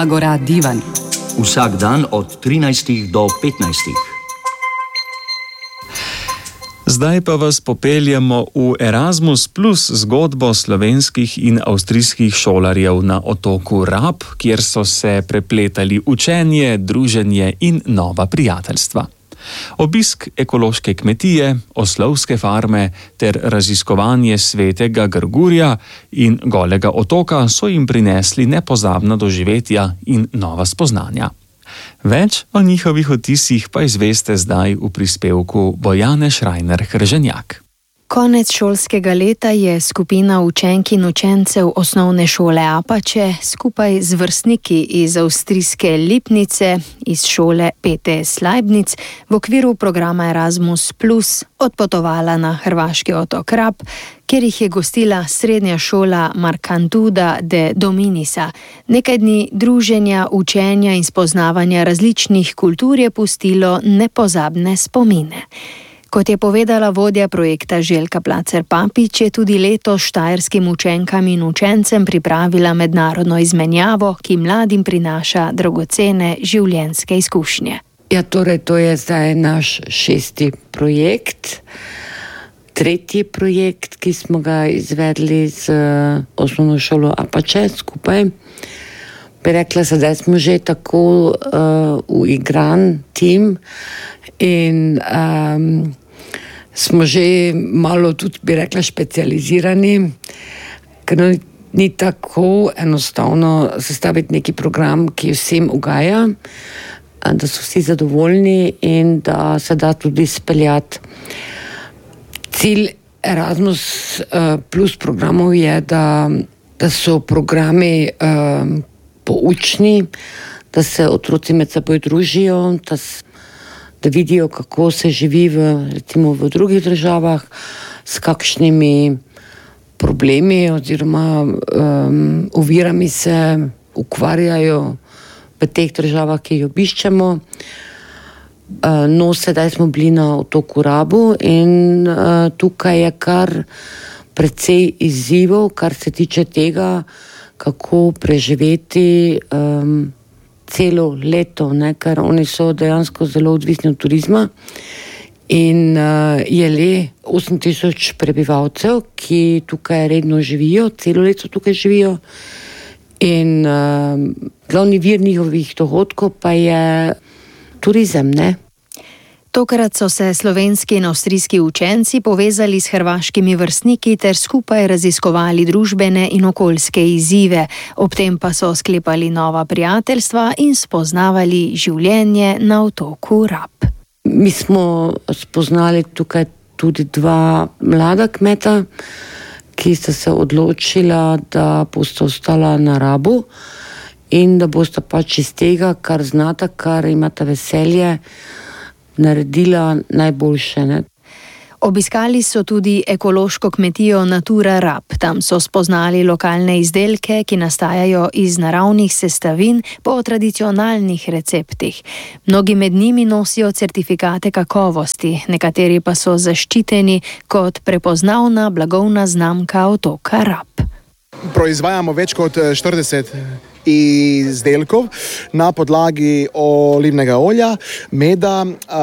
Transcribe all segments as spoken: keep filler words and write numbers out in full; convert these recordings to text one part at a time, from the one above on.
Agora Divan. Vsak dan od trinajstih do petnajstih. Zdaj pa vas popeljamo v Erasmus plus zgodbo slovenskih in avstrijskih šolarjev na otoku Rab, kjer so se prepletali učenje, druženje in nova prijateljstva. Obisk ekološke kmetije, oslovske farme ter raziskovanje svetega Grgurja in Golega otoka so jim prinesli nepozabna doživetja in nova spoznanja. Več o njihovih vtisih pa izveste zdaj v prispevku Bojane Šrajner-Hrženjak. Konec šolskega leta je skupina učenk in učencev osnovne šole Apače skupaj z vrstniki iz avstrijske Lipnice, iz šole P T S Leibniz v okviru programa Erasmus plus odpotovala na hrvaški otok Rab, kjer jih je gostila srednja šola Markantuda de Dominisa. Nekaj dni druženja, učenja in spoznavanja različnih kultur je pustilo nepozabne spomine. Kot je povedala vodja projekta Željka Placer-Papič, je tudi letos štajerskim učenkam in učencem pripravila mednarodno izmenjavo, ki mladim prinaša dragocene življenjske izkušnje. Ja, torej to je zdaj naš šesti projekt. Tretji projekt, ki smo ga izvedli z osnovno šolo Apače skupaj. Bi rekla, sedaj smo že tako uh, uigran tim in um, smo že malo tudi, bi rekla, specializirani, ker ni tako enostavno sestaviti neki program, ki vsem ugaja, da so vsi zadovoljni in da se da tudi speljati. Cilj Erasmus uh, plus programov je, da, da so programi uh, poučni, da se otroci med seboj družijo, da da vidijo, kako se živi v, recimo v drugih državah, s kakšnimi problemi oziroma um, ovirami se ukvarjajo v teh državah, ki jih obiščemo. Uh, no, sedaj smo bili na otoku Rabu in uh, tukaj je kar precej izzivov, kar se tiče tega, kako preživeti um, celo leto, ne, ker oni so dejansko zelo odvisni od turizma in uh, je le osem tisoč prebivalcev, ki tukaj redno živijo, celo leto tukaj živijo in uh, glavni vir njihovih dohodkov pa je turizem, ne. Tokrat so se slovenski in avstrijski učenci povezali s hrvaškimi vrstniki ter skupaj raziskovali družbene in okoljske izzive, ob tem pa so sklepali nova prijateljstva in spoznavali življenje na otoku Rab. Mi smo spoznali tukaj tudi dva mlada kmeta, ki sta se odločila, da bosta ostala na Rabu in da bosta pač iz tega, kar znata, kar imata veselje, naredila najboljše, ne. Obiskali so tudi ekološko kmetijo Natura Rab. Tam so spoznali lokalne izdelke, ki nastajajo iz naravnih sestavin po tradicionalnih receptih. Mnogi med njimi nosijo certifikate kakovosti, nekateri pa so zaščiteni kot prepoznavna blagovna znamka otoka Rab. Proizvajamo več kot štirideset izdelkov na podlagi olivnega olja, meda,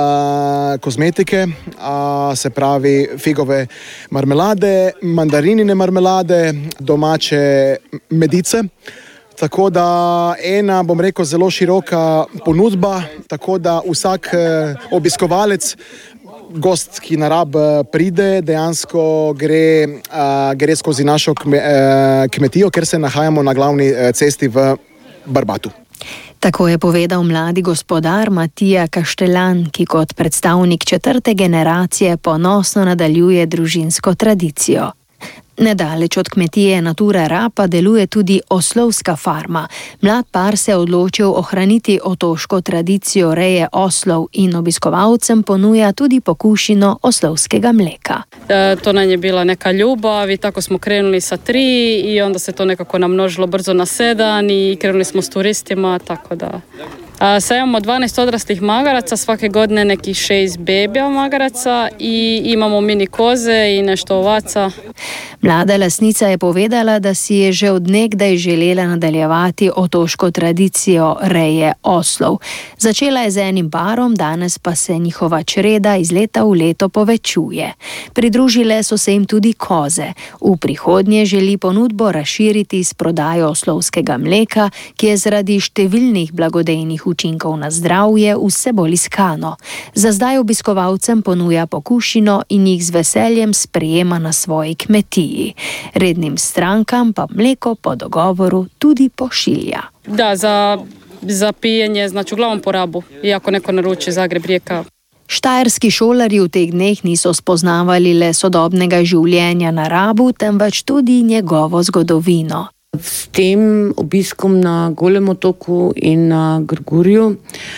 a, kozmetike, a, se pravi figove marmelade, mandarinine marmelade, domače medice. Tako da ena, bom rekel, zelo široka ponudba, tako da vsak obiskovalec, gost, ki na Rab pride, dejansko gre, uh, gre skozi našo kme, uh, kmetijo, ker se nahajamo na glavni uh, cesti v Barbatu. Tako je povedal mladi gospodar Matija Kaštelan, ki kot predstavnik četrte generacije ponosno nadaljuje družinsko tradicijo. Nedaleč od kmetije Natura Rab pa deluje tudi oslovska farma. Mlad par se je odločil ohraniti otoško tradicijo reje oslov in obiskovalcem ponuja tudi pokušino oslovskega mleka. E, to nam je bila neka ljubav i tako smo krenuli sa tri i onda se to nekako namnožilo brzo na sedam i krenuli smo s turistima, tako da A, sad imamo dvanaest odraslih magaraca, svake godine nekih šest bebija magaraca i imamo mini koze i nešto ovaca. Mlada lastnica je povedala, da si je že odnegdaj želela nadaljevati otoško tradicijo reje oslov. Začela je z enim parom, danes pa se njihova čreda iz leta v leto povečuje. Pridružile so se jim tudi koze. V prihodnje želi ponudbo razširiti s prodajo oslovskega mleka, ki je zaradi številnih blagodejnih učinkov na zdravje vse bolj iskano. Za zdaj obiskovalcem ponuja pokušino in jih z veseljem sprejema na svoji kmetiji. Rednim strankam pa mleko po dogovoru tudi pošilja. Da, za, za pijenje, znači uglavnom po Rabu, iako neko naruči Zagreb, Rijeka. Štajerski šolarji v teh dneh niso spoznavali le sodobnega življenja na Rabu, temveč tudi njegovo zgodovino. S tem obiskom na Golem otoku in na Grgurju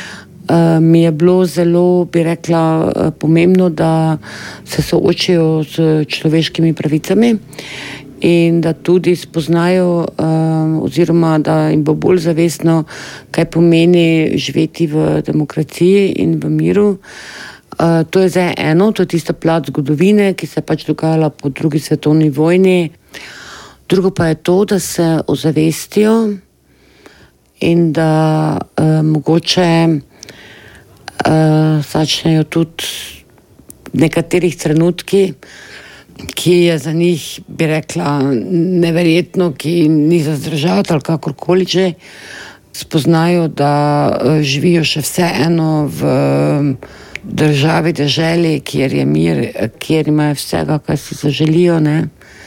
mi je bilo zelo, bi rekla, pomembno, da se soočijo s človeškimi pravicami in da tudi spoznajo oziroma da jim bo bolj zavestno, kaj pomeni živeti v demokraciji in v miru. To je zdaj eno, to je tista plat zgodovine, ki se je pač dogajala po drugi svetovni vojni. Drugo pa je to, da se ozavestijo in da uh, mogoče uh, začnejo tudi v nekaterih trenutkih, ki je za njih, bi rekla, neverjetno, ki ni za zdržati ali kakorkoli že, spoznajo, da uh, živijo še vseeno v uh, državi, deželi, kjer je mir, kjer imajo vsega, kar si zaželijo, ne?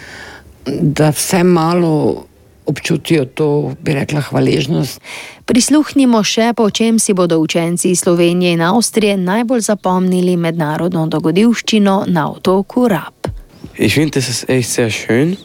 Da vse malo občutijo to, bi rekla, hvaležnost. Prisluhnimo še, po čem si bodo učenci iz Slovenije in Avstrije najbolj zapomnili mednarodno dogodivščino na otoku Rab. Ich finde, das ist echt sehr schön,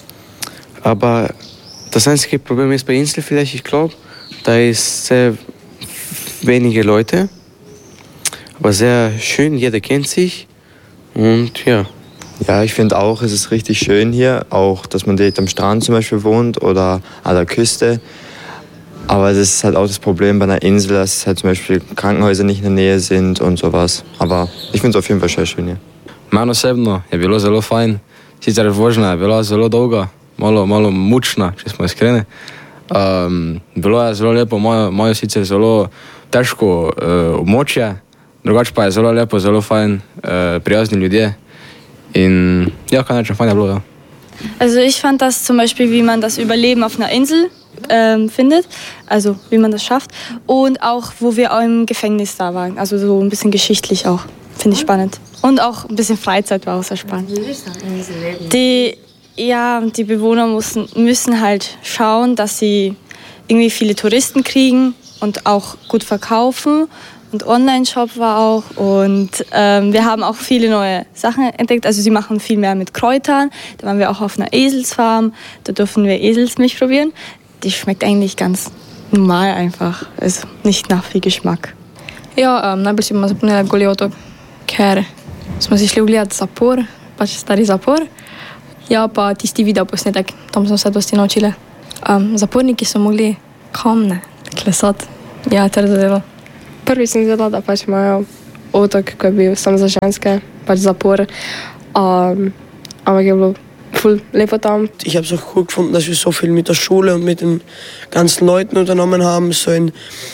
aber das einzige Problem ist bei Insel vielleicht, ich glaube, da ist sehr wenige Leute, aber sehr schön, jeder kennt sich und ja. Ja, ich finde auch, es ist richtig schön hier, auch, dass man direkt am Strand zum Beispiel wohnt oder an der Küste. Aber das ist halt auch das Problem bei einer Insel, dass halt zum Beispiel Krankenhäuser nicht in der Nähe sind und sowas. Aber ich finde es auf jeden Fall sehr schön hier. Meni osebno je bilo zelo fajn, sicer vožnja je bila zelo dolga, malo, malo mučna, če smo iskreni. Um, bilo je zelo lepo, mojo, mojo sicer zelo težko uh, območje, drugače pa je zelo lepo, zelo fajn, uh, prijazni ljudje. In ja, kann schon feiner Blut. Also ich fand das zum Beispiel, wie man das Überleben auf einer Insel ähm, findet, also wie man das schafft und auch, wo wir auch im Gefängnis da waren, also so ein bisschen geschichtlich auch, finde ich spannend. Und auch ein bisschen Freizeit war auch sehr spannend. Die, ja, die Bewohner müssen, müssen halt schauen, dass sie irgendwie viele Touristen kriegen und auch gut verkaufen. Und Online-Shop war auch und ähm, wir haben auch viele neue Sachen entdeckt. Also sie machen viel mehr mit Kräutern. Da waren wir auch auf einer Eselsfarm. Da dürfen wir Eselsmilch probieren. Die schmeckt eigentlich ganz normal einfach. Also nicht nach viel Geschmack. Ja, um, najbolj si bomo zapomnili Goli otok, ker smo si šli ogledati zapor, pač stari zapor. Ja, pa tisti video posnetek, tam smo se dosti naučili. Um, zaporniki so mogli kamne klesati. Ja, ter zadeva. Prvi sem videla, da pač imajo otok, ki je bil samo za ženske, pač zapor. Um, ampak je bilo voll lepo tam. Ich habe es auch gut gefunden, dass wir so viel mit der Schule und mit den ganzen Leuten unternommen haben, so, in,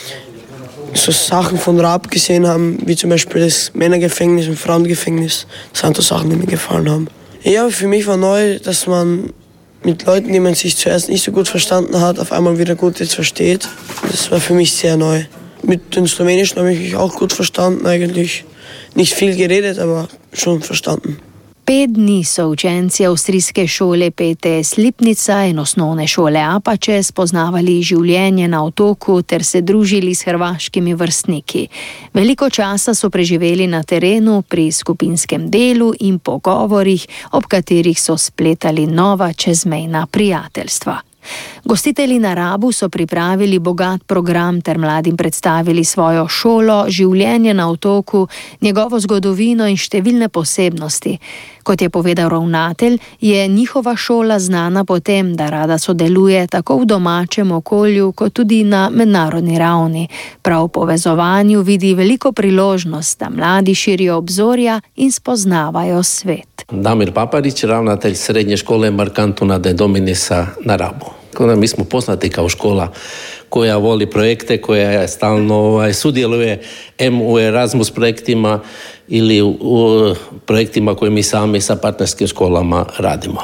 so Sachen von Rab gesehen haben, wie zum Beispiel das Männergefängnis und Frauengefängnis. Das sind so Sachen, die mir gefallen haben. Ja, für mich war neu, dass man mit Leuten, die man sich zuerst nicht so gut verstanden hat, auf einmal wieder gut jetzt versteht. Das war für mich sehr neu. Mit den Slowenischen habe ich mich auch gut verstanden eigentlich. Nicht viel geredet, aber schon verstanden. Pet dni so učenci avstrijske šole P T S Lipnica in osnovne šole Apače spoznavali življenje na otoku ter se družili s hrvaškimi vrstniki. Veliko časa so preživeli na terenu pri skupinskem delu in pogovorih, ob katerih so spletali nova čezmejna prijateljstva. Gostitelji na Rabu so pripravili bogat program ter mladim predstavili svojo šolo, življenje na otoku, njegovo zgodovino in številne posebnosti. Kot je povedal ravnatelj, je njihova šola znana po tem, da rada sodeluje tako v domačem okolju, kot tudi na mednarodni ravni. Prav v povezovanju vidi veliko priložnost, da mladi širijo obzorja in spoznavajo svet. Damir Paparić, ravnatelj srednje škole Markantuna de Dominisa na Rabu. Mi smo poznati kao škola koja voli projekte, koja stalno ovaj, sudjeluje em u Erasmus projektima ili u, u projektima koje mi sami sa partnerskim školama radimo.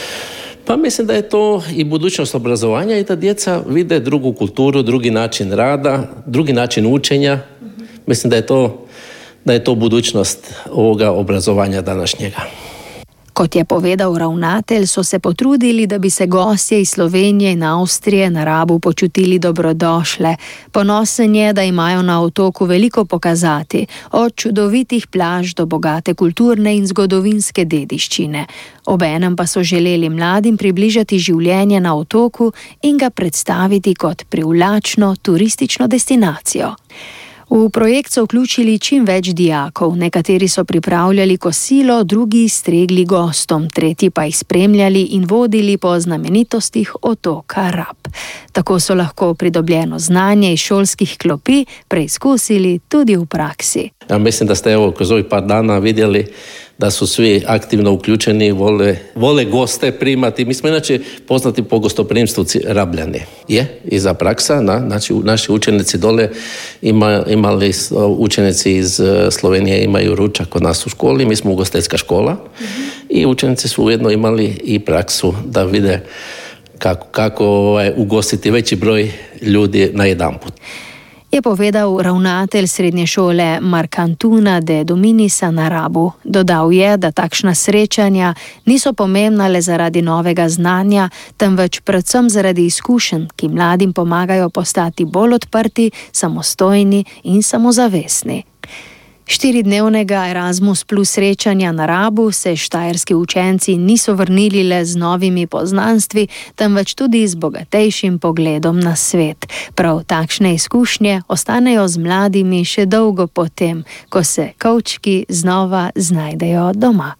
Pa mislim da je to i budućnost obrazovanja i da djeca vide drugu kulturu, drugi način rada, drugi način učenja. Mislim da je to, da je to budućnost ovoga obrazovanja današnjega. Kot je povedal ravnatelj, so se potrudili, da bi se gostje iz Slovenije in Avstrije na Rabu počutili dobrodošle. Ponosen je, da imajo na otoku veliko pokazati, od čudovitih plaž do bogate kulturne in zgodovinske dediščine. Obenem pa so želeli mladim približati življenje na otoku in ga predstaviti kot privlačno turistično destinacijo. V projekt so vključili čim več dijakov, nekateri so pripravljali kosilo, drugi stregli gostom, tretji pa jih spremljali in vodili po znamenitostih otoka Rab. Tako so lahko pridobljeno znanje iz šolskih klopi preizkusili tudi v praksi. Ja mislim da ste evo kroz ovih par dana vidjeli da su svi aktivno uključeni, vole, vole goste primati. Mi smo inače poznati po gostoprimstvu Rabljani. Je i za praksa, na, znači naši učenici dole ima, imali učenici iz Slovenije imaju ručak kod nas u školi, mi smo ugostiteljska škola mm-hmm. i učenici su ujedno imali i praksu da vide kako, kako ovaj, ugostiti veći broj ljudi na jedan put. Je povedal ravnatelj srednje šole Markantuna de Dominisa na Rabu. Dodal je, da takšna srečanja niso pomembna le zaradi novega znanja, temveč predvsem zaradi izkušenj, ki mladim pomagajo postati bolj odprti, samostojni in samozavestni. Štiridnevnega Erasmus plus srečanja na Rabu se štajerski učenci niso vrnili le z novimi poznanstvi, temveč tudi z bogatejšim pogledom na svet. Prav takšne izkušnje ostanejo z mladimi še dolgo potem, ko se kovčki znova znajdejo doma.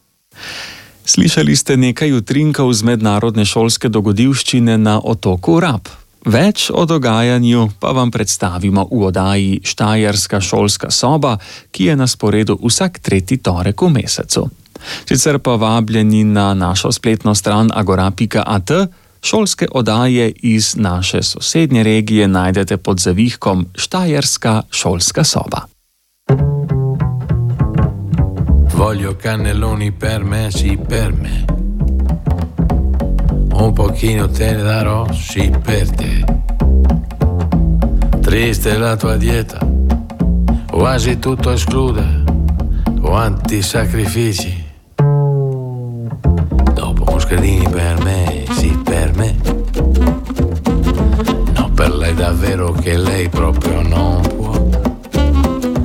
Slišali ste nekaj utrinkov z mednarodne šolske dogodivščine na otoku Rab. Več o dogajanju pa vam predstavimo v oddaji Štajerska šolska soba, ki je na sporedu vsak tretji torek v mesecu. Sicer pa vabljeni na našo spletno stran agora pika at, šolske oddaje iz naše sosednje regije najdete pod zavihkom Štajerska šolska soba. Voglio cannelloni per me, sì per me. Un pochino te ne darò, sì per te. Triste la tua dieta, quasi tutto esclude, quanti sacrifici. Dopo moschedini per me, sì per me. No, per lei davvero che lei proprio non può.